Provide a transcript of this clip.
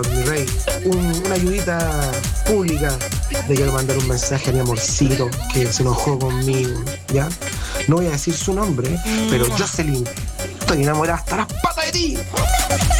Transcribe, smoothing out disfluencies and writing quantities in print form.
mi rey, una ayudita pública. Le quiero mandar un mensaje a mi amorcito que se enojó conmigo, ¿ya? No voy a decir su nombre, pero Jocelyn, estoy enamorada hasta las patas de ti.